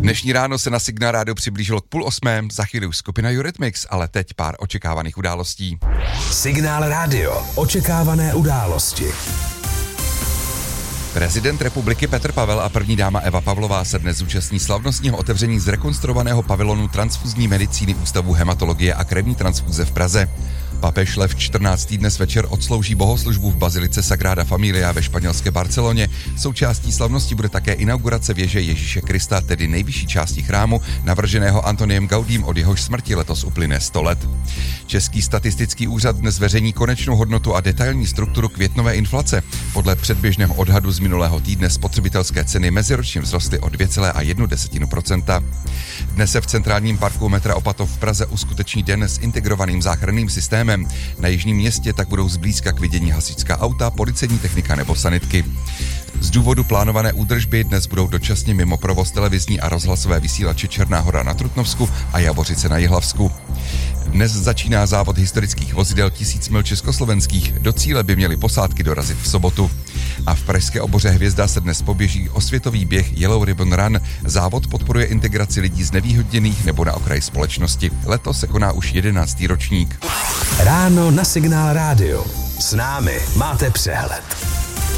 Dnešní ráno se na Signál rádio přiblížilo k 7:30, za chvíli už skupina Eurythmics, ale teď pár očekávaných událostí. Signál rádio, očekávané události. Prezident republiky Petr Pavel a první dáma Eva Pavlová se dnes zúčastní slavnostního otevření zrekonstruovaného pavilonu transfuzní medicíny Ústavu hematologie a krevní transfuze v Praze. Papež Lev 14. dnes večer odslouží bohoslužbu v bazilice Sagrada Familia ve španělské Barceloně. Součástí slavnosti bude také inaugurace věže Ježíše Krista, tedy nejvyšší části chrámu, navrženého Antoniem Gaudím, od jehož smrti letos uplyne 100 let. Český statistický úřad dnes zveřejní konečnou hodnotu a detailní strukturu květnové inflace. Podle předběžného odhadu z minulého týdne spotřebitelské ceny meziročně vzrostly o 2,1%. Dnes se v centrálním parku metra Opatov v Praze uskuteční den s integrovaným záchranným systémem. Na jižním městě tak budou zblízka k vidění hasičská auta, policejní technika nebo sanitky. Z důvodu plánované údržby dnes budou dočasně mimo provoz televizní a rozhlasové vysílače Černá Hora na Trutnovsku a Javořice na Jihlavsku. Dnes začíná závod historických vozidel 1000 mil československých. Do cíle by měly posádky dorazit v sobotu. A v pražské oboře Hvězda se dnes poběží osvětový běh Yellow Ribbon Run. Závod podporuje integraci lidí znevýhodněných nebo na okraji společnosti. Letos se koná už 11. ročník. Ráno na Signál rádio. S námi máte přehled.